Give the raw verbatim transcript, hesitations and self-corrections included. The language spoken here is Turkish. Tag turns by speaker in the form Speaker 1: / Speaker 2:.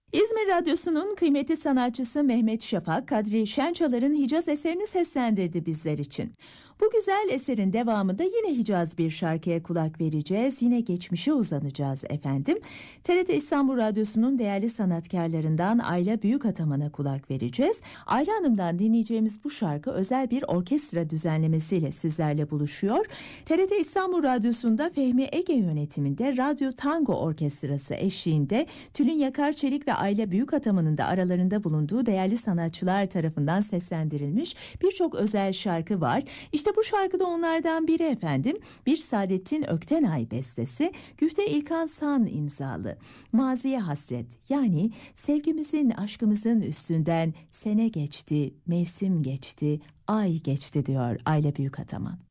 Speaker 1: İzmir Radyosu'nun kıymetli sanatçısı Mehmet Şafak, Kadri Şençalar'ın Hicaz eserini seslendirdi bizler için. Bu güzel eserin devamında yine Hicaz bir şarkıya kulak vereceğiz, yine geçmişe uzanacağız efendim. T R T İstanbul Radyosu'nun değerli sanatkarlarından Ayla Büyükataman'a kulak vereceğiz. Ayla Hanım'dan dinleyeceğimiz bu şarkı özel bir orkestra düzenlemesiyle sizlerle buluşuyor. T R T İstanbul Radyosu'nda Fehmi Ege yönetiminde Radyo Tango Orkestrası eşliğinde Tülin Yakar Çelik ve Ayla Büyükataman'ın da aralarında bulunduğu değerli sanatçılar tarafından seslendirilmiş birçok özel şarkı var. İşte bu şarkı da onlardan biri efendim. Bir Saadettin Öktenay bestesi, Güfte İlkan San imzalı. Maziye hasret, yani sevgimizin, aşkımızın üstünden sene geçti, mevsim geçti, ay geçti diyor Ayla Büyükataman.